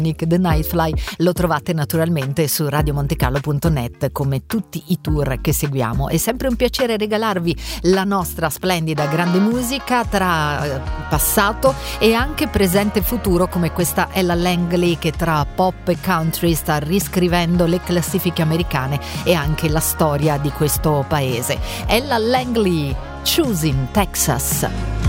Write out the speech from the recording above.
The Nightfly lo trovate naturalmente su radiomontecarlo.net come tutti i tour che seguiamo. È sempre un piacere regalarvi la nostra splendida grande musica tra passato e anche presente e futuro, come questa Ella Langley che tra pop e country sta riscrivendo le classifiche americane e anche la storia di questo paese. Ella Langley, Choosing Texas.